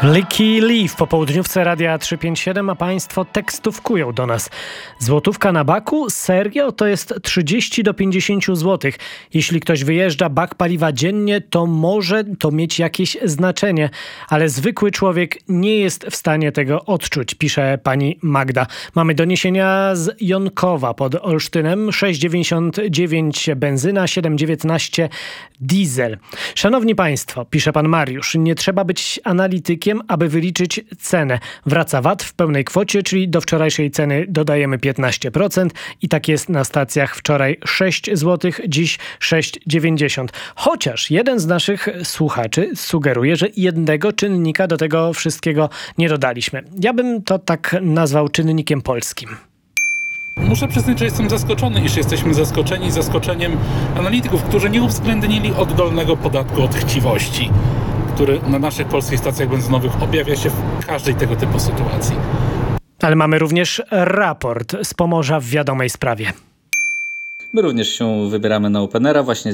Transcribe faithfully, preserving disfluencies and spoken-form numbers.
Licky Lee w popołudniówce Radia trzysta pięćdziesiąt siedem, a państwo tekstówkują do nas. Złotówka na baku? Serio? To jest trzydzieści do pięćdziesięciu złotych. Jeśli ktoś wyjeżdża bak paliwa dziennie, to może to mieć jakieś znaczenie, ale zwykły człowiek nie jest w stanie tego odczuć, pisze pani Magda. Mamy doniesienia z Jonkowa pod Olsztynem. sześć dziewięćdziesiąt dziewięć benzyna, siedem dziewiętnaście diesel. Szanowni państwo, pisze pan Mariusz, nie trzeba być analitykiem, aby wyliczyć cenę. Wraca V A T w pełnej kwocie, czyli do wczorajszej ceny dodajemy piętnaście procent i tak jest na stacjach. Wczoraj sześć złotych, dziś sześć dziewięćdziesiąt. Chociaż jeden z naszych słuchaczy sugeruje, że jednego czynnika do tego wszystkiego nie dodaliśmy. Ja bym to tak nazwał czynnikiem polskim. Muszę przyznać, że jestem zaskoczony, iż jesteśmy zaskoczeni zaskoczeniem analityków, którzy nie uwzględnili oddolnego podatku od chciwości, który na naszych polskich stacjach benzynowych objawia się w każdej tego typu sytuacji. Ale mamy również raport z Pomorza w wiadomej sprawie. My również się wybieramy na Openera właśnie